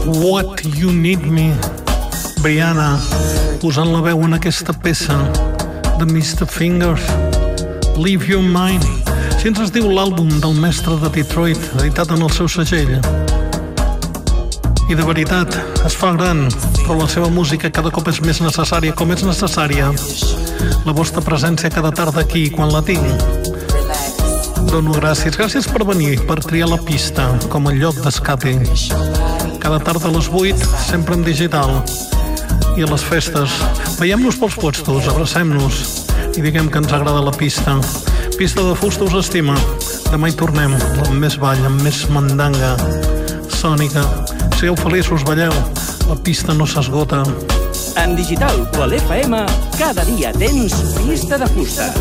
What You Need Me, Brianna, posant la veu en aquesta peça de Mr. Fingers, Leave Your Mind. Així ens es diu l'àlbum del mestre de Detroit, editat en el seu segell. I de veritat, es fa gran, però la seva música cada cop és més necessària, com és necessària la vostra presència cada tarda aquí, quan la tinc. Dono gràcies. Gràcies per venir, per triar la pista com a lloc d'escape. Cada tarda a les 8, sempre en digital. I a les festes, veiem-nos pels puestos, abracem-nos i diguem que ens agrada la pista. Pista de fusta us estima. Demà hi tornem, amb més ball, amb més mandanga sònica. Sigueu feliços, balleu. La pista no s'esgota. En digital o a l'FM, cada dia tens Pista de Fusta.